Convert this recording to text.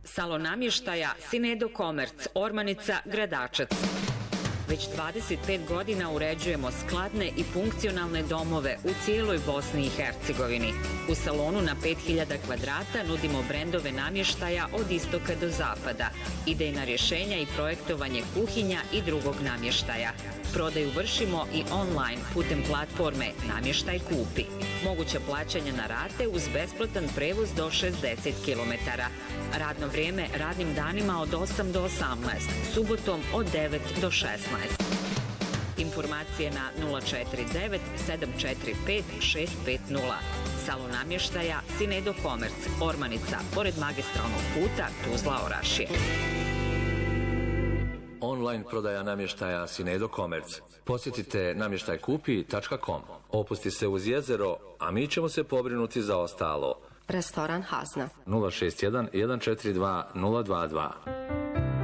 Salon namještaja Sinedo Komerc, Ormanica, Gradačac. Već 25 godina uređujemo skladne i funkcionalne domove u cijeloj Bosni i Hercegovini. U salonu na 5000 kvadrata nudimo brendove namještaja od istoka do zapada, idejna rješenja i projektovanje kuhinja i drugog namještaja. Prodaju vršimo i online putem platforme Namještaj kupi. Moguće plaćanje na rate uz besplatan prevoz do 60 km. Radno vrijeme radnim danima od 8 do 18, subotom od 9 do 16. Informacije na 049 745 650. Salon namještaja Sinedo Komerc, Ormanica, pored magistralnog puta Tuzla-Orašje. Online prodaja namještaja Sinedo Komerc. Posjetite namještajkupi.com. Opusti se uz jezero, a mi ćemo se pobrinuti za ostalo. Restoran Hazna. 061 142 022.